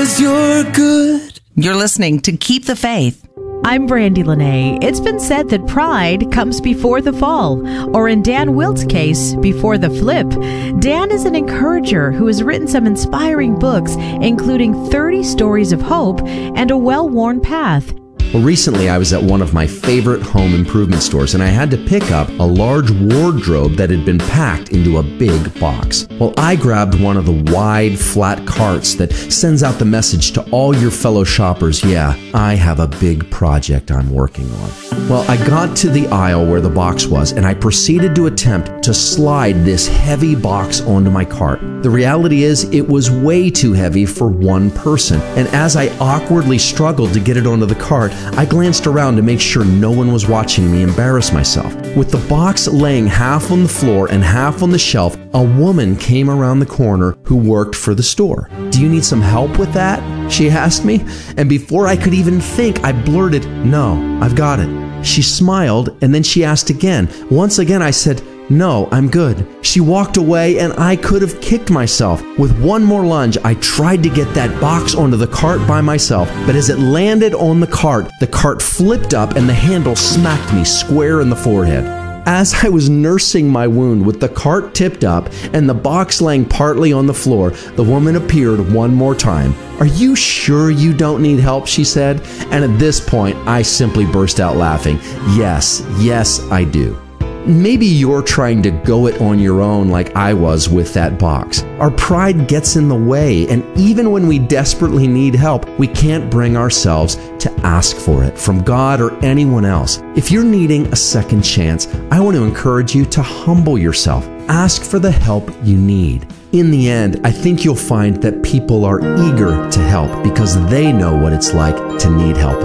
'cause you're good. You're listening to Keep the Faith. I'm Brandy Lene. It's been said that pride comes before the fall, or in Dan Wilt's case, before the flip. Dan is an encourager who has written some inspiring books, including 30 Stories of Hope and A Well-Worn Path. Well, recently I was at one of my favorite home improvement stores and I had to pick up a large wardrobe that had been packed into a big box. Well, I grabbed one of the wide, flat carts that sends out the message to all your fellow shoppers, yeah, I have a big project I'm working on. Well, I got to the aisle where the box was and I proceeded to attempt to slide this heavy box onto my cart. The reality is it was way too heavy for one person, and as I awkwardly struggled to get it onto the cart, I glanced around to make sure no one was watching me embarrass myself. With the box laying half on the floor and half on the shelf, a woman came around the corner who worked for the store. "Do you need some help with that?" she asked me, and before I could even think, I blurted, "No, I've got it." She smiled, and then she asked again. Once again, I said, "No, I'm good." She walked away and I could have kicked myself. With one more lunge, I tried to get that box onto the cart by myself, but as it landed on the cart flipped up and the handle smacked me square in the forehead. As I was nursing my wound with the cart tipped up and the box laying partly on the floor, the woman appeared one more time. "Are you sure you don't need help?" she said. And at this point, I simply burst out laughing. Yes, I do. Maybe you're trying to go it on your own like I was with that box. Our pride gets in the way, and even when we desperately need help, we can't bring ourselves to ask for it from God or anyone else. If you're needing a second chance, I want to encourage you to humble yourself. Ask for the help you need. In the end, I think you'll find that people are eager to help because they know what it's like to need help.